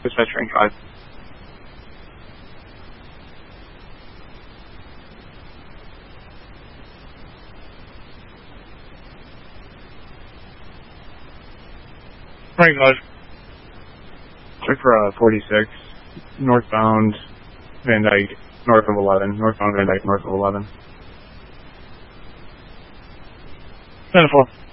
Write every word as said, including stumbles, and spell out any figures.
Dispatch range five. Range five. Check for uh, forty-six, northbound Van Dyke, north of eleven. Northbound Van Dyke, north of eleven. ten four.